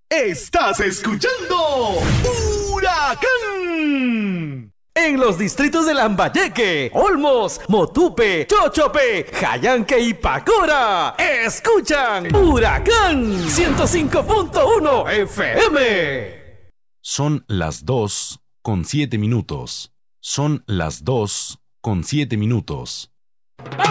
Estás escuchando Huracán. En los distritos de Lambayeque, Olmos, Motupe, Chochope, Jayanque y Pacora, escuchan Huracán 105.1 FM. Son las 2:07. Son las 2:07.